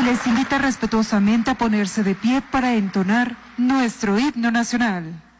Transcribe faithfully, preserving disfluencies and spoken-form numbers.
se les invita respetuosamente a ponerse de pie para entonar nuestro himno nacional.